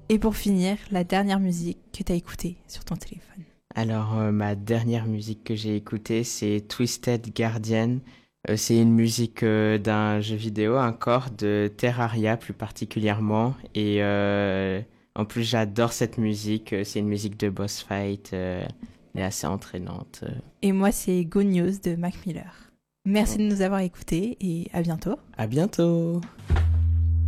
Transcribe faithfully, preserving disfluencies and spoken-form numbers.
Et pour finir, la dernière musique que tu as écoutée sur ton téléphone. Alors, euh, ma dernière musique que j'ai écoutée, c'est Twisted Guardian. Euh, c'est une musique euh, d'un jeu vidéo, encore de Terraria plus particulièrement. Et euh, en plus, j'adore cette musique. Euh, C'est une musique de boss fight. Euh, elle est assez entraînante. Euh. Et moi, c'est Go News de Mac Miller. Merci de nous avoir écoutés et à bientôt. À bientôt!